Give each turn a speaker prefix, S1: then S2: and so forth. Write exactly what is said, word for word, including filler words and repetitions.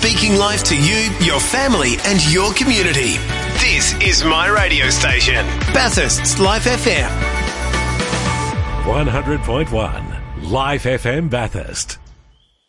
S1: speaking life to you, your family and your community. This is my radio station, Bathurst's Life F M.
S2: one hundred point one Life F M Bathurst.